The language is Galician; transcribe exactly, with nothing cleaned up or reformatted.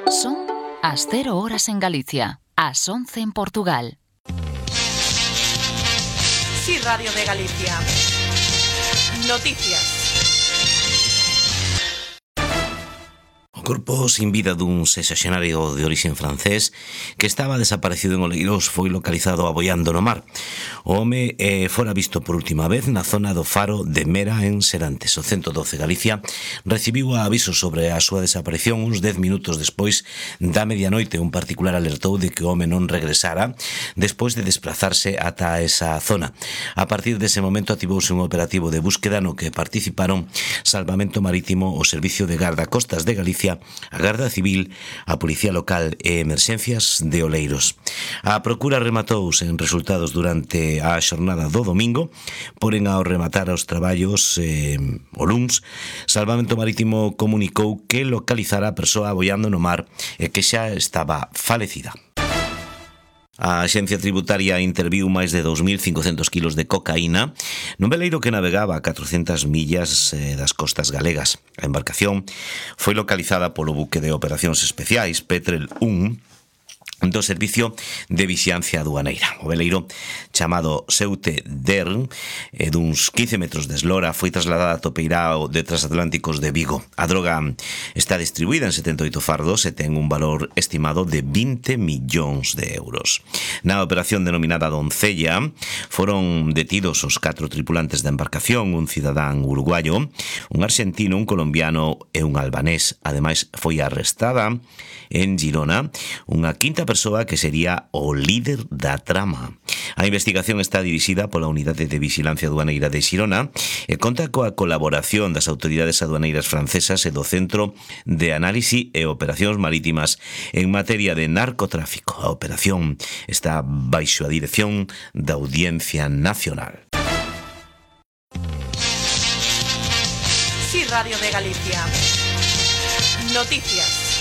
Son as cero horas en Galicia, as once en Portugal. Sí, Radio de Galicia. Noticias. O corpo sin vida dun sexaxenario de orixe francés que estaba desaparecido en Oleiros foi localizado aboiando no mar. O home eh, fora visto por última vez na zona do faro de Mera en Serantes. O ciento doce Galicia recibiu aviso sobre a súa desaparición uns dez minutos despois da medianoite. Un particular alertou de que o home non regresara despois de desplazarse ata esa zona. A partir dese momento activouse un operativo de búsqueda no que participaron Salvamento Marítimo, o Servicio de Gardacostas de Galicia, a Garda Civil, a Policía Local e Emerxencias de Oleiros. A procura rematou sen resultados durante a xornada do domingo, porén ao rematar os traballos eh, o luns, Salvamento Marítimo comunicou que localizara a persoa aboiando no mar e que xa estaba falecida. A Axencia Tributaria interviu máis de dous mil cincocentos kilos de cocaína nun veleiro que navegaba a catrocentas millas eh, das costas galegas. A embarcación foi localizada polo buque de operacións especiais Petrel un do Servicio de Vixiancia Aduaneira. O veleiro chamado Seute Dern, eh, duns quince metros de eslora, foi trasladada a Topeirao de Transatlánticos de Vigo. A droga está distribuída en setenta e oito fardos e ten un valor estimado de vinte millóns de euros. Na operación denominada Doncella foron detidos os catro tripulantes da embarcación, un cidadán uruguayo, un arxentino, un colombiano e un albanés. Ademais, foi arrestada en Girona unha quinta persoa que sería o líder da trama. A investigación está dirixida pola Unidade de Vixilancia Aduaneira de Xirona e conta coa colaboración das autoridades aduaneiras francesas e do Centro de Análise e Operacións Marítimas en materia de narcotráfico. A operación está baixo a dirección da Audiencia Nacional. Sí, Radio de Galicia. Noticias.